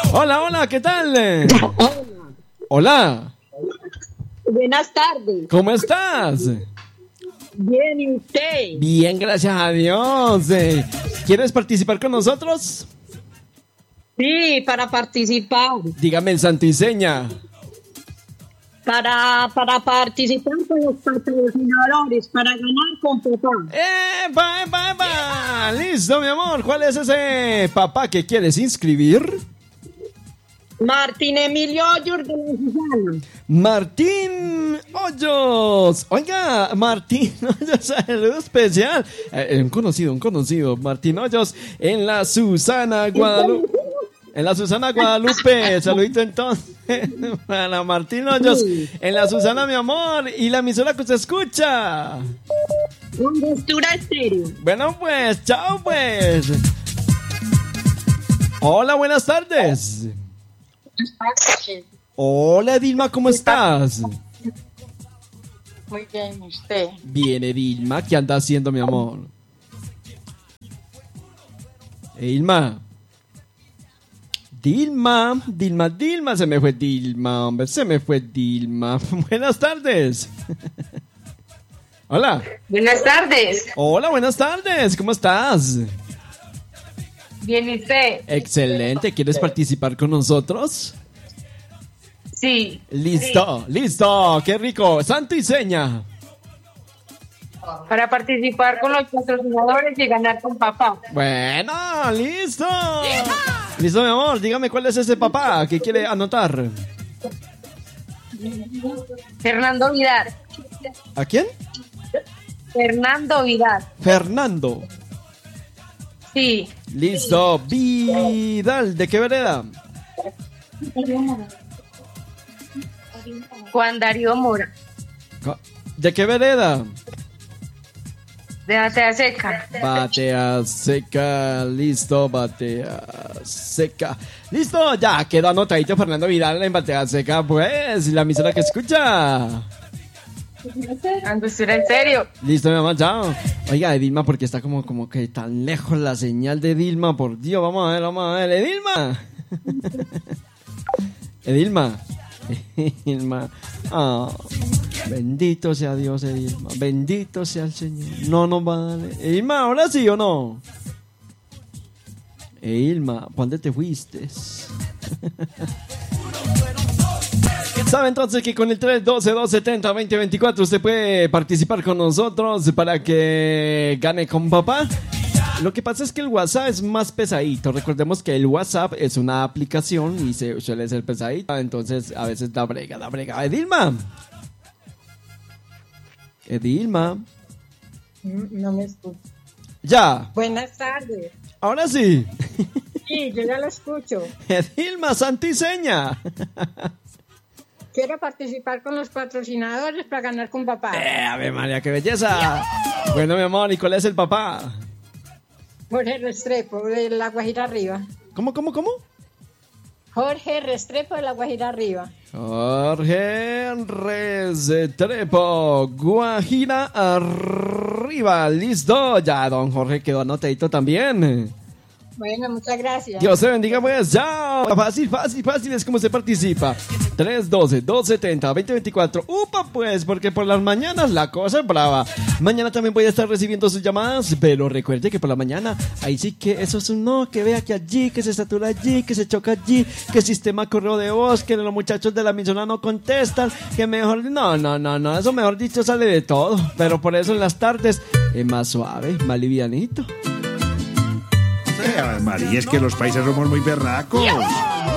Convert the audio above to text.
Hola, hola, ¿qué tal? Hola. Buenas tardes. ¿Cómo estás? Bien, ¿y usted? Bien, gracias a Dios. ¿Quieres participar con nosotros? Sí, para participar. Dígame el santo y seña. Para participar con los patrocinadores, para ganar con papá. ¡Epa, epa, epa! Listo, mi amor. ¿Cuál es ese papá que quieres inscribir? Martín Emilio Hoyos de la Susana. Martín Hoyos. Oiga, Martín Hoyos, saludo especial. Un conocido. Martín Hoyos en la Susana Guadalupe. En la Susana Guadalupe, saludito entonces para Martín Hoyos, en la Susana, mi amor, y la emisora que usted escucha. Angostura Estéreo. Bueno, pues, chao, pues. Hola, buenas tardes. Hola, Edilma, ¿cómo estás? Muy bien, ¿usted? Bien, Edilma, ¿qué anda haciendo, mi amor? Edilma. Dilma, se me fue Dilma, hombre, Buenas tardes. Hola. Buenas tardes. Hola, buenas tardes, ¿cómo estás? Bien, ¿y usted? Excelente, ¿quieres participar con nosotros? Sí. Listo, qué rico. Santo y seña. Para participar con los patrocinadores y ganar con papá. Bueno, listo. Listo, mi amor, dígame cuál es ese papá que quiere anotar. Fernando Vidal. ¿A quién? Fernando Vidal. Fernando. Sí. Listo, Vidal, ¿de qué vereda? Juan Darío Mora. ¿De qué vereda? De Batea Seca. Batea Seca, listo, Batea Seca. Listo, ya quedó anotadito Fernando Vidal en Batea Seca, pues, la emisora que escucha. Angostura Estéreo. Listo, mi mamá, chao. Oiga, Edilma, porque está como que tan lejos la señal de Edilma, por Dios, vamos a ver, Edilma. Edilma. Oh, bendito sea Dios, Edilma. Bendito sea el Señor. No nos vale. Edilma, ¿ahora sí o no? Edilma, ¿para dónde te fuiste? ¿Sabe entonces que con el 312-270-2024 usted puede participar con nosotros para que gane con papá? Lo que pasa es que el WhatsApp es más pesadito. Recordemos que el WhatsApp es una aplicación y suele ser pesadita, entonces a veces da brega. Edilma. No me escucho. Ya. Buenas tardes. Ahora sí. Sí, yo ya lo escucho. Edilma, santiseña. Quiero participar con los patrocinadores para ganar con papá. Ave María, qué belleza. Bueno, mi amor, ¿y cuál es el papá? Jorge Restrepo, de La Guajira Arriba. ¿Cómo? Jorge Restrepo, de La Guajira Arriba. Jorge Restrepo, Guajira Arriba. Listo, ya don Jorge quedó anotadito también. Bueno, muchas gracias. Dios te bendiga, pues. Chao. Fácil es como se participa. 312-270-2024. Upa, pues, porque por las mañanas la cosa es brava. Mañana también voy a estar recibiendo sus llamadas, pero recuerde que por la mañana, ahí sí que eso es un no, que vea que allí, que se satura allí, que se choca allí, que sistema correo de voz, que los muchachos de la emisora no contestan, que mejor, no, eso mejor dicho sale de todo. Pero por eso en las tardes es más suave, más livianito. María, es que los países somos muy berracos.